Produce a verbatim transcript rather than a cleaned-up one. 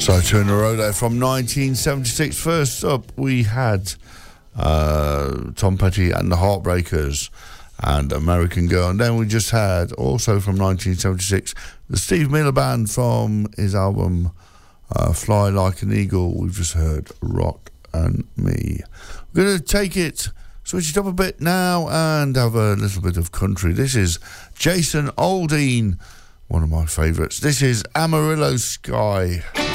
So two in a row there from nineteen seventy-six. First up, we had uh, Tom Petty and the Heartbreakers and American Girl. And then we just had, also from nineteen seventy-six, the Steve Miller Band from his album uh, Fly Like an Eagle. We've just heard Rock and Me. We're going to take it, switch it up a bit now and have a little bit of country. This is Jason Aldean, one of my favourites. This is Amarillo Sky.